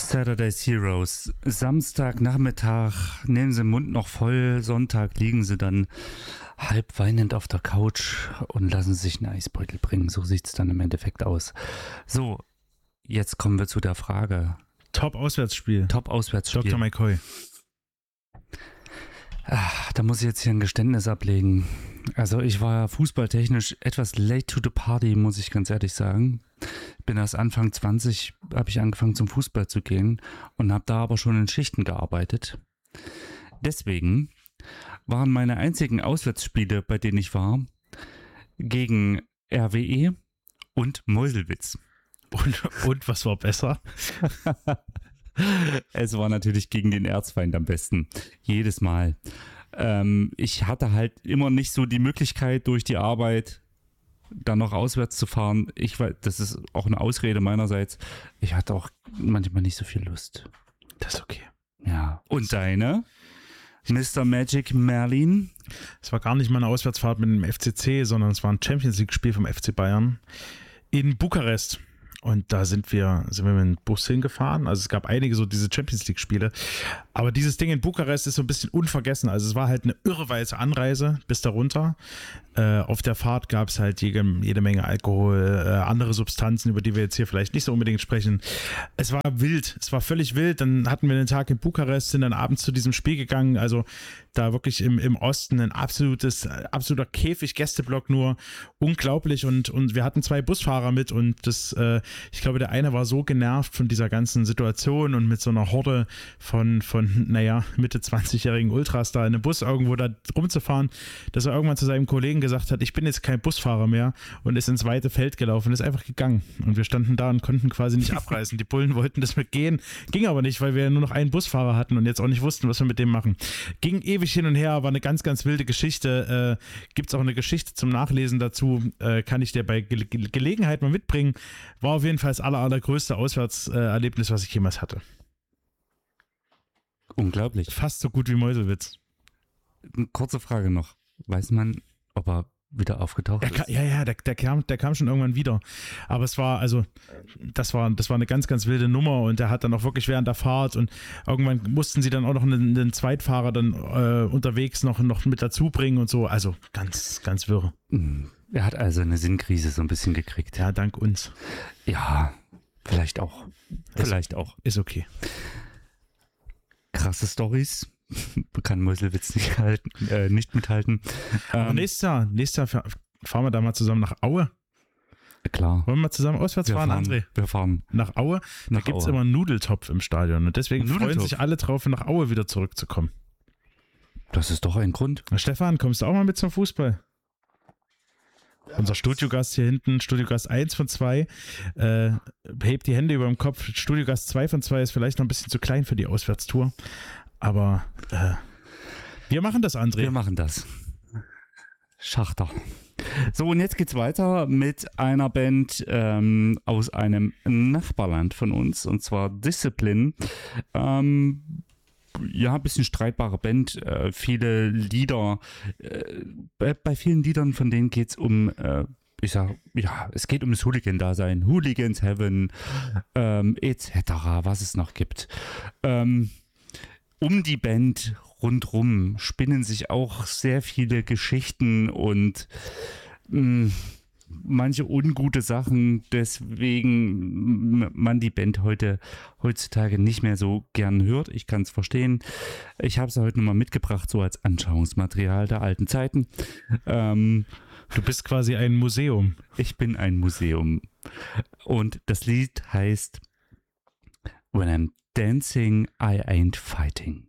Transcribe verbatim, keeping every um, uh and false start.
Saturday's Heroes. Samstagnachmittag, nehmen sie den Mund noch voll. Sonntag liegen sie dann halb weinend auf der Couch und lassen sich einen Eisbeutel bringen. So sieht es dann im Endeffekt aus. So, jetzt kommen wir zu der Frage. Top-Auswärtsspiel. Top-Auswärtsspiel. Doktor McCoy. Ach, da muss ich jetzt hier ein Geständnis ablegen. Also ich war fußballtechnisch etwas late to the party, muss ich ganz ehrlich sagen. Bin erst Anfang zwanzig, habe ich angefangen zum Fußball zu gehen und habe da aber schon in Schichten gearbeitet. Deswegen waren meine einzigen Auswärtsspiele, bei denen ich war, gegen R W E und Meuselwitz. Und, und was war besser? Es war natürlich gegen den Erzfeind am besten. Jedes Mal. Ähm, ich hatte halt immer nicht so die Möglichkeit, durch die Arbeit dann noch auswärts zu fahren. Ich weiß, das ist auch eine Ausrede meinerseits. Ich hatte auch manchmal nicht so viel Lust. Das ist okay. Ja. Und deine? Mister Magic Merlin? Es war gar nicht mal eine Auswärtsfahrt mit dem F C C, sondern es war ein Champions-League-Spiel vom F C Bayern in Bukarest. Und da sind wir, sind wir mit dem Bus hingefahren. Also es gab einige so diese Champions-League-Spiele. Aber dieses Ding in Bukarest ist so ein bisschen unvergessen. Also es war halt eine irreweise Anreise bis da runter. Äh, auf der Fahrt gab es halt jede, jede Menge Alkohol, äh, andere Substanzen, über die wir jetzt hier vielleicht nicht so unbedingt sprechen. Es war wild. Es war völlig wild. Dann hatten wir den Tag in Bukarest, sind dann abends zu diesem Spiel gegangen. Also da wirklich im, im Osten ein absolutes, absoluter Käfig-Gästeblock nur. Unglaublich. Und, und wir hatten zwei Busfahrer mit und das, äh, ich glaube, der eine war so genervt von dieser ganzen Situation und mit so einer Horde von, von naja, Mitte zwanzigjährigen Ultras da in einem Bus irgendwo da rumzufahren, dass er irgendwann zu seinem Kollegen gesagt hat, ich bin jetzt kein Busfahrer mehr und ist ins weite Feld gelaufen und ist einfach gegangen. Und wir standen da und konnten quasi nicht abreißen. Die Bullen wollten, dass wir gehen, ging aber nicht, weil wir nur noch einen Busfahrer hatten und jetzt auch nicht wussten, was wir mit dem machen. Ging ewig hin und her, war eine ganz, ganz wilde Geschichte. Äh, Gibt es auch eine Geschichte zum Nachlesen dazu, äh, kann ich dir bei Ge- Ge- Gelegenheit mal mitbringen. War auf jeden Fall das aller, allergrößte Auswärtserlebnis, was ich jemals hatte. Unglaublich. Fast so gut wie Meuselwitz. Kurze Frage noch. Weiß man, ob er wieder aufgetaucht Er ist? kam, ja, ja, der, der, kam, der kam schon irgendwann wieder. Aber es war, also, das war, das war eine ganz, ganz wilde Nummer und der hat dann auch wirklich während der Fahrt und irgendwann mussten sie dann auch noch einen, einen Zweitfahrer dann äh, unterwegs noch, noch mit dazu bringen und so. Also ganz, ganz wirr. Er hat also eine Sinnkrise so ein bisschen gekriegt. Ja, dank uns. Ja, vielleicht auch. Vielleicht auch. Ist okay. Krasse Storys. Kann Meuselwitz nicht halten, äh, nicht mithalten. Aber Ähm, nächstes Jahr, nächstes Jahr fahren wir da mal zusammen nach Aue. klar. Wollen wir mal zusammen auswärts Wir fahren, fahren, André? wir fahren. Nach Aue? Nach Da gibt es Aue. immer einen Nudeltopf im Stadion und deswegen freuen Nudeltopf? sich alle drauf, nach Aue wieder zurückzukommen. Das ist doch ein Grund. Na, Stefan, kommst du auch mal mit zum Fußball? Unser Studiogast hier hinten, Studiogast eins von zwei, äh, hebt die Hände über dem Kopf. Studiogast zwei von zwei ist vielleicht noch ein bisschen zu klein für die Auswärtstour. Aber äh, wir machen das, André. Wir machen das. Schachter. So, und jetzt geht's weiter mit einer Band ähm, aus einem Nachbarland von uns, und zwar Discipline. Ähm, ja, ein bisschen streitbare Band, äh, viele Lieder. Äh, bei, bei vielen Liedern von denen geht's um, äh, ich sag, ja, es geht um das Hooligan-Dasein, Hooligans Heaven, ähm, et cetera, was es noch gibt. Ähm, um die Band rundrum spinnen sich auch sehr viele Geschichten und mh, manche ungute Sachen, deswegen man die Band heute heutzutage nicht mehr so gern hört. Ich kann es verstehen. Ich habe sie heute nochmal mitgebracht, so als Anschauungsmaterial der alten Zeiten. Ähm, Du bist quasi ein Museum. ich bin ein Museum. Und das Lied heißt When I'm Dancing, I Ain't Fighting.